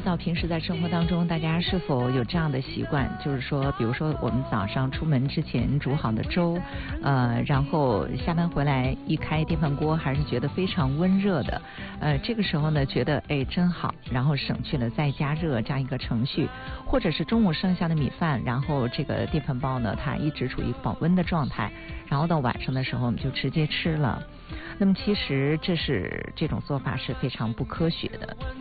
道平时在生活当中大家是否有这样的习惯，就是说比如说我们早上出门之前煮好的粥，然后下班回来一开电饭锅还是觉得非常温热的，这个时候呢觉得哎真好，然后省去了再加热这样一个程序，或者是中午剩下的米饭，然后这个电饭煲呢它一直处于保温的状态，然后到晚上的时候我们就直接吃了。那么其实这种做法是非常不科学的。